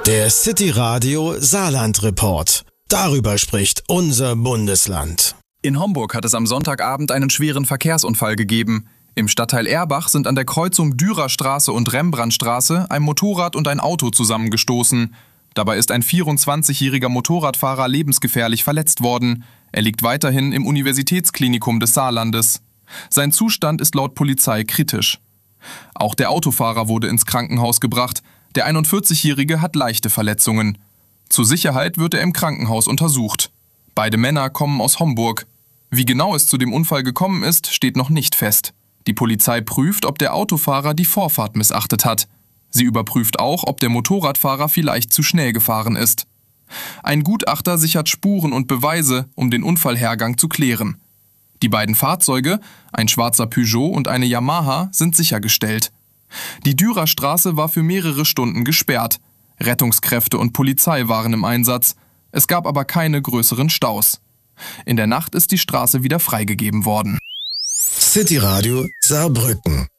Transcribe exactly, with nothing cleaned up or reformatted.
Der City Radio Saarland Report. Darüber spricht unser Bundesland. In Homburg hat es am Sonntagabend einen schweren Verkehrsunfall gegeben. Im Stadtteil Erbach sind an der Kreuzung Dürerstraße und Rembrandtstraße ein Motorrad und ein Auto zusammengestoßen. Dabei ist ein vierundzwanzigjähriger Motorradfahrer lebensgefährlich verletzt worden. Er liegt weiterhin im Universitätsklinikum des Saarlandes. Sein Zustand ist laut Polizei kritisch. Auch der Autofahrer wurde ins Krankenhaus gebracht. Der einundvierzigjährige hat leichte Verletzungen. Zur Sicherheit wird er im Krankenhaus untersucht. Beide Männer kommen aus Homburg. Wie genau es zu dem Unfall gekommen ist, steht noch nicht fest. Die Polizei prüft, ob der Autofahrer die Vorfahrt missachtet hat. Sie überprüft auch, ob der Motorradfahrer vielleicht zu schnell gefahren ist. Ein Gutachter sichert Spuren und Beweise, um den Unfallhergang zu klären. Die beiden Fahrzeuge, ein schwarzer Peugeot und eine Yamaha, sind sichergestellt. Die Dürerstraße war für mehrere Stunden gesperrt. Rettungskräfte und Polizei waren im Einsatz. Es gab aber keine größeren Staus. In der Nacht ist die Straße wieder freigegeben worden. City Radio Saarbrücken.